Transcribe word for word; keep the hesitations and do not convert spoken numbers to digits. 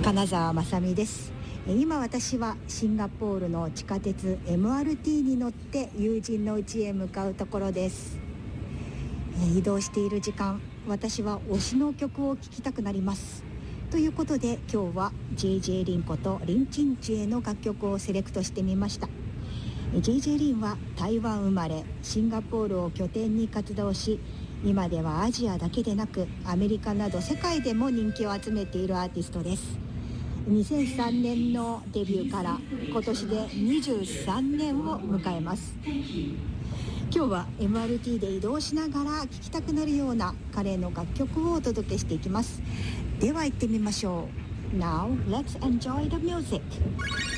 金沢まさみです。今私はシンガポールの地下鉄 エムアールティー に乗って友人の家へ向かうところです。移動している時間、私は推しの曲を聴きたくなります。ということで今日は ジェイジェイ リンことリンチンチュエの楽曲をセレクトしてみました。 ジェイジェイ リンは台湾生まれ、シンガポールを拠点に活動し、今ではアジアだけでなくアメリカなど世界でも人気を集めているアーティストです。にせんさんねんのデビューから今年でにじゅうさんねんを迎えます。今日は エムアールティー で移動しながら聴きたくなるような彼の楽曲をお届けしていきます。では行ってみましょう。 Now let's enjoy the music.